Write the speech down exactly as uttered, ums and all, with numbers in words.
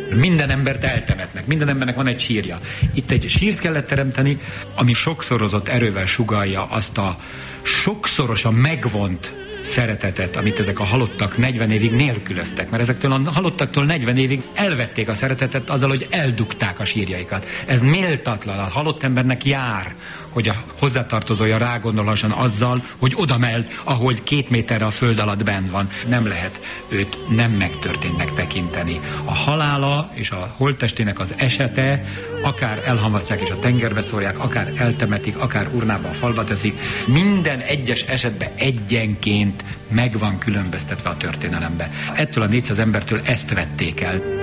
Minden embert eltemetnek, minden embernek van egy sírja. Itt egy sírt kellett teremteni, ami sokszorozott erővel sugallja azt a sokszorosan megvont szeretetet, amit ezek a halottak negyven évig nélkülöztek, mert ezektől a halottaktól negyven évig elvették a szeretetet azzal, hogy eldugták a sírjaikat. Ez méltatlan, a halott embernek jár, hogy a hozzátartozója rágondolhasson azzal, hogy oda meld, ahogy két méterre a föld alatt benn van. Nem lehet őt nem megtörténnek tekinteni. A halála és a holttestének az esete, akár elhamvasztják és a tengerbe szórják, akár eltemetik, akár urnába a falba teszik, minden egyes esetben egyenként meg van különböztetve a történelembe. Ettől a négyszáz embertől ezt vették el.